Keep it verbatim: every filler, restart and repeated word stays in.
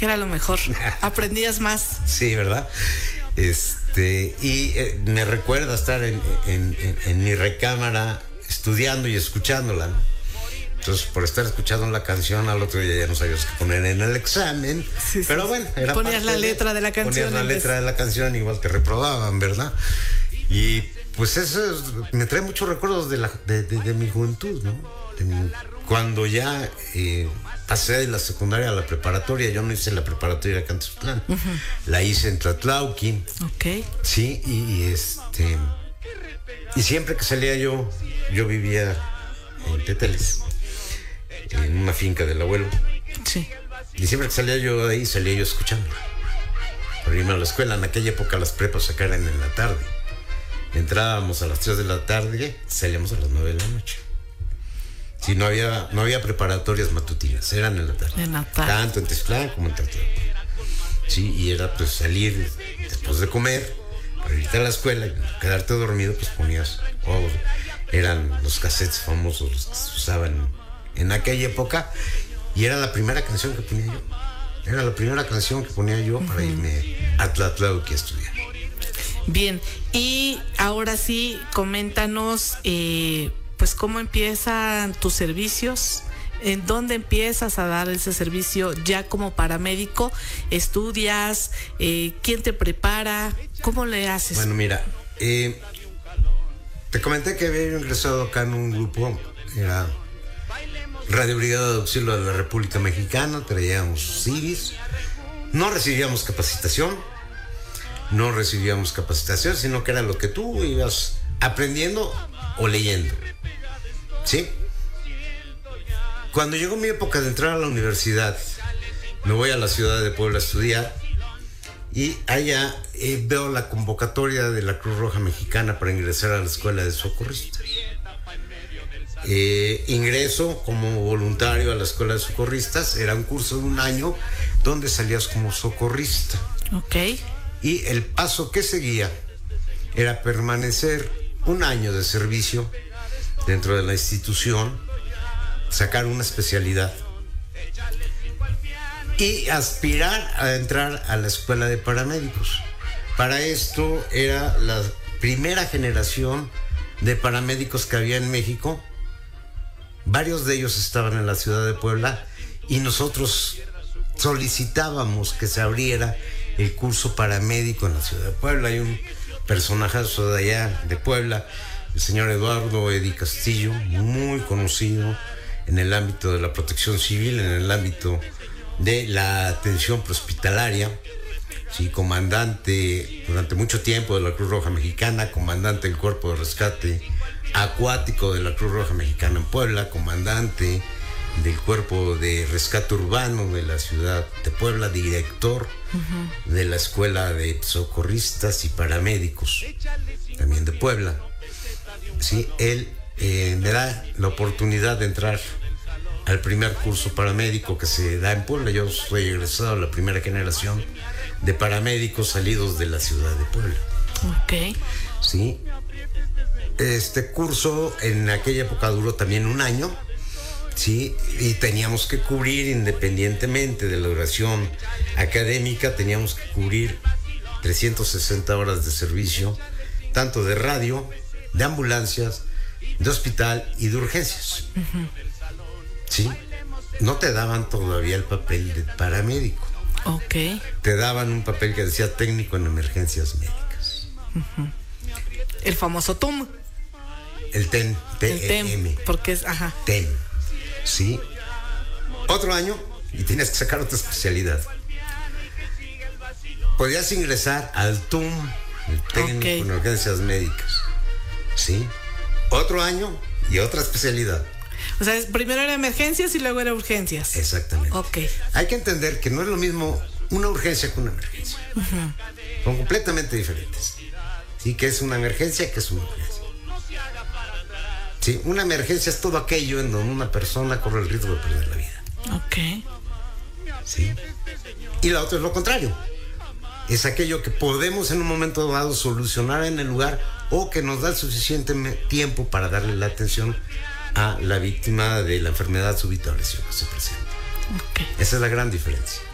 que era lo mejor. Aprendías más. Sí, ¿verdad? Este, y eh, me recuerda estar en, en, en, en mi recámara estudiando y escuchándola, ¿no? Entonces, por estar escuchando la canción, al otro día ya no sabías qué poner en el examen. Sí, pero sí. Bueno, era ponías la letra de la canción. Ponías la letra de la canción, igual te reprobaban, ¿verdad? Y pues eso es, me trae muchos recuerdos de, la, de, de, de mi juventud, ¿no? De mi, cuando ya eh, pasé de la secundaria a la preparatoria, yo no hice la preparatoria acá en Tezutlán, uh-huh. La hice en Tlatlauqui. Ok. Sí, y, y este... Y siempre que salía yo, yo vivía en Teteles, en una finca del abuelo. Sí. Y siempre que salía yo de ahí, salía yo escuchando. Para irme a la escuela, en aquella época las prepas acá eran en la tarde. Entrábamos a las tres de la tarde, salíamos a las nueve de la noche. Sí, no había, no había preparatorias matutinas, eran en la tarde. En la tarde. Tanto en Tezutlán como en Tlatlauqui. Sí, y era pues salir después de comer, para irte a la escuela y quedarte dormido, pues ponías, oh, eran los cassettes famosos, los que se usaban en aquella época, y era la primera canción que ponía yo. Era la primera canción que ponía yo uh-huh. para irme a Tlatlauqui a estudiar. Bien, y ahora sí, coméntanos, eh, pues cómo empiezan tus servicios, en dónde empiezas a dar ese servicio ya como paramédico, estudias, eh, quién te prepara, cómo le haces. Bueno, mira, eh, te comenté que había ingresado acá en un grupo, era Radio Brigada de Auxilio de la República Mexicana, traíamos civis, no recibíamos capacitación, no recibíamos capacitación, sino que era lo que tú ibas aprendiendo o leyendo, ¿sí? Cuando llegó mi época de entrar a la universidad, me voy a la ciudad de Puebla a estudiar y allá eh, veo la convocatoria de la Cruz Roja Mexicana para ingresar a la escuela de socorristas. Eh, ingreso como voluntario a la escuela de socorristas, era un curso de un año donde salías como socorrista. Ok. Y el paso que seguía era permanecer un año de servicio dentro de la institución, sacar una especialidad y aspirar a entrar a la escuela de paramédicos. Para esto era la primera generación de paramédicos que había en México. Varios de ellos estaban en la ciudad de Puebla y nosotros solicitábamos que se abriera el curso paramédico en la ciudad de Puebla. Hay un personajazo de allá de Puebla, el señor Eduardo Edi Castillo, muy conocido en el ámbito de la protección civil, en el ámbito de la atención prehospitalaria, sí, comandante durante mucho tiempo de la Cruz Roja Mexicana, comandante del Cuerpo de Rescate Acuático de la Cruz Roja Mexicana en Puebla, comandante del Cuerpo de Rescate Urbano de la ciudad de Puebla, director uh-huh. de la Escuela de Socorristas y Paramédicos también de Puebla. Sí, él eh, me da la oportunidad de entrar al primer curso paramédico que se da en Puebla. Yo soy egresado de la primera generación de paramédicos salidos de la ciudad de Puebla. Ok. Sí. Este curso en aquella época duró también un año. Sí, y teníamos que cubrir, independientemente de la duración académica, teníamos que cubrir trescientas sesenta horas de servicio, tanto de radio, de ambulancias, de hospital y de urgencias. Uh-huh. Sí, no te daban todavía el papel de paramédico. Ok. Te daban un papel que decía técnico en emergencias médicas. Uh-huh. El famoso T U M. El T E M. T E M. Porque es, ajá. T E M. Sí. Otro año y tienes que sacar otra especialidad. Podías ingresar al T U M, el técnico okay. en urgencias médicas. Sí. Otro año y otra especialidad. O sea, primero era emergencias y luego era urgencias. Exactamente. Ok. Hay que entender que no es lo mismo una urgencia que una emergencia. Uh-huh. Son completamente diferentes. Sí, que es una emergencia, que es una urgencia. Sí, una emergencia es todo aquello en donde una persona corre el riesgo de perder la vida. Ok. Sí. Y la otra es lo contrario. Es aquello que podemos en un momento dado solucionar en el lugar o que nos da el suficiente tiempo para darle la atención a la víctima de la enfermedad súbita o lesión que se presenta. Okay. Esa es la gran diferencia.